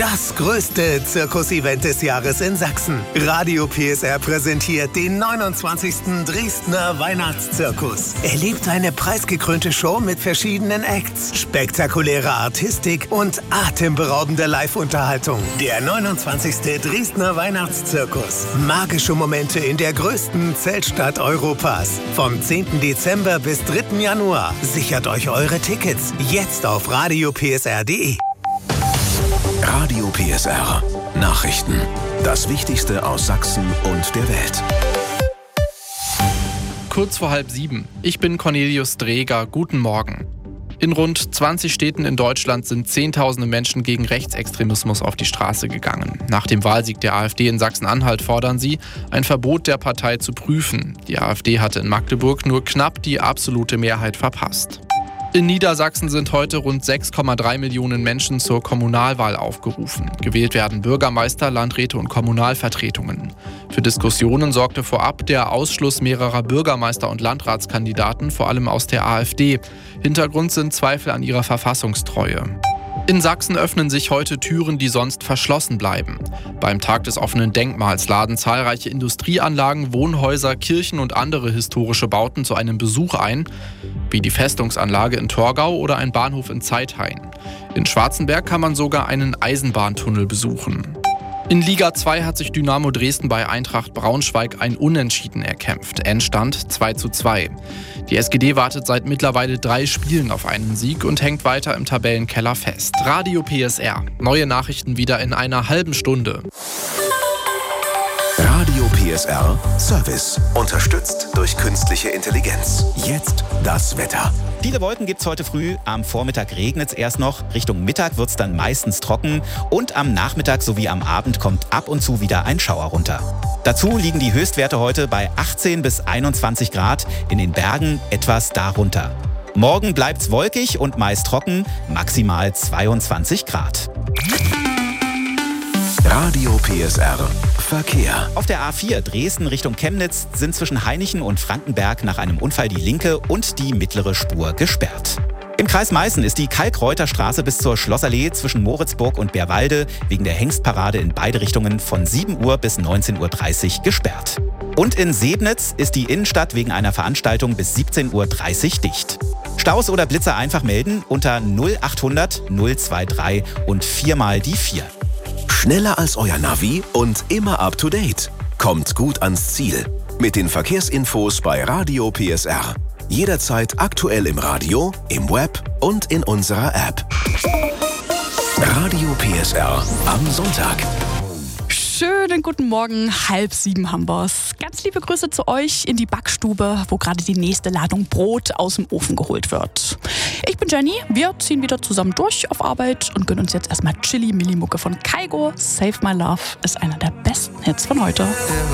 Das größte Zirkusevent des Jahres in Sachsen. Radio PSR präsentiert den 29. Dresdner Weihnachtszirkus. Erlebt eine preisgekrönte Show mit verschiedenen Acts, spektakulärer Artistik und atemberaubender Live-Unterhaltung. Der 29. Dresdner Weihnachtszirkus. Magische Momente in der größten Zeltstadt Europas. Vom 10. Dezember bis 3. Januar. Sichert euch eure Tickets jetzt auf radiopsr.de. Radio PSR. Nachrichten. Das Wichtigste aus Sachsen und der Welt. Kurz vor 6:30. Ich bin Cornelius Dreger. Guten Morgen. In rund 20 Städten in Deutschland sind Zehntausende Menschen gegen Rechtsextremismus auf die Straße gegangen. Nach dem Wahlsieg der AfD in Sachsen-Anhalt fordern sie, ein Verbot der Partei zu prüfen. Die AfD hatte in Magdeburg nur knapp die absolute Mehrheit verpasst. In Niedersachsen sind heute rund 6,3 Millionen Menschen zur Kommunalwahl aufgerufen. Gewählt werden Bürgermeister, Landräte und Kommunalvertretungen. Für Diskussionen sorgte vorab der Ausschluss mehrerer Bürgermeister- und Landratskandidaten, vor allem aus der AfD. Hintergrund sind Zweifel an ihrer Verfassungstreue. In Sachsen öffnen sich heute Türen, die sonst verschlossen bleiben. Beim Tag des offenen Denkmals laden zahlreiche Industrieanlagen, Wohnhäuser, Kirchen und andere historische Bauten zu einem Besuch ein, wie die Festungsanlage in Torgau oder ein Bahnhof in Zeithain. In Schwarzenberg kann man sogar einen Eisenbahntunnel besuchen. In Liga 2 hat sich Dynamo Dresden bei Eintracht Braunschweig ein Unentschieden erkämpft. Endstand 2:2. Die SGD wartet seit mittlerweile 3 Spielen auf einen Sieg und hängt weiter im Tabellenkeller fest. Radio PSR. Neue Nachrichten wieder in einer halben Stunde. Radio PSR Service. Unterstützt durch künstliche Intelligenz. Jetzt das Wetter. Viele Wolken gibt's heute früh. Am Vormittag regnet's erst noch. Richtung Mittag wird's dann meistens trocken. Und am Nachmittag sowie am Abend kommt ab und zu wieder ein Schauer runter. Dazu liegen die Höchstwerte heute bei 18 bis 21 Grad. In den Bergen etwas darunter. Morgen bleibt's wolkig und meist trocken. Maximal 22 Grad. Radio PSR Verkehr. Auf der A4 Dresden Richtung Chemnitz sind zwischen Hainichen und Frankenberg nach einem Unfall die linke und die mittlere Spur gesperrt. Im Kreis Meißen ist die Kalkreuterstraße bis zur Schlossallee zwischen Moritzburg und Bärwalde wegen der Hengstparade in beide Richtungen von 7 Uhr bis 19:30 Uhr gesperrt. Und in Sebnitz ist die Innenstadt wegen einer Veranstaltung bis 17:30 Uhr dicht. Staus oder Blitzer einfach melden unter 0800 023 und 4 die 4. Schneller als euer Navi und immer up to date. Kommt gut ans Ziel. Mit den Verkehrsinfos bei Radio PSR. Jederzeit aktuell im Radio, im Web und in unserer App. Radio PSR am Sonntag. Schönen guten Morgen, 6:30 haben wir's. Ganz liebe Grüße zu euch in die Backstube, wo gerade die nächste Ladung Brot aus dem Ofen geholt wird. Ich bin Jenny, wir ziehen wieder zusammen durch auf Arbeit und gönnen uns jetzt erstmal Chili-Milli-Mucke von Kygo. Save My Love ist einer der besten Hits von heute.